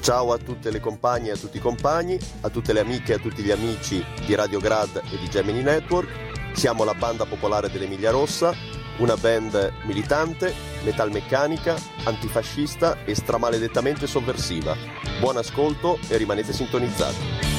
Ciao a tutte le compagne e a tutti i compagni, a tutte le amiche e a tutti gli amici di Radio Grad e di Gemini Network. Siamo la banda popolare dell'Emilia Rossa, una band militante, metalmeccanica, antifascista e stramaledettamente sovversiva. Buon ascolto e rimanete sintonizzati.